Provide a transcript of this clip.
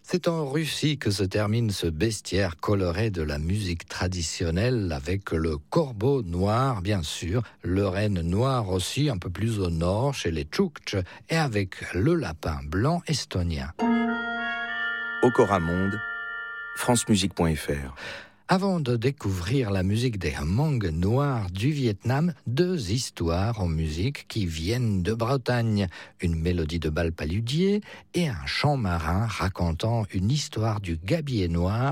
C'est en Russie que se termine ce bestiaire coloré de la musique traditionnelle avec le corbeau noir, bien sûr, le renne noir aussi, un peu plus au nord, chez les Tchouktches, et avec le lapin blanc estonien. Okora Monde, francemusique.fr. Avant de découvrir la musique des Hmong noirs du Vietnam, deux histoires en musique qui viennent de Bretagne. Une mélodie de bal paludier et un chant marin racontant une histoire du gabier noir